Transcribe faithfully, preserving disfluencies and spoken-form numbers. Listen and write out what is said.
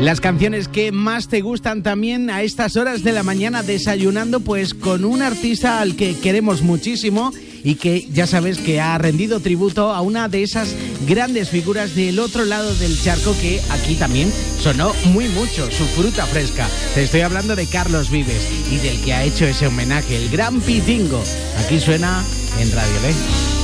Las canciones que más te gustan también a estas horas de la mañana desayunando, pues con un artista al que queremos muchísimo y que ya sabes que ha rendido tributo a una de esas grandes figuras del otro lado del charco que aquí también sonó muy mucho, su fruta fresca. Te estoy hablando de Carlos Vives y del que ha hecho ese homenaje, el Gran Pitingo. Aquí suena en Radio Le.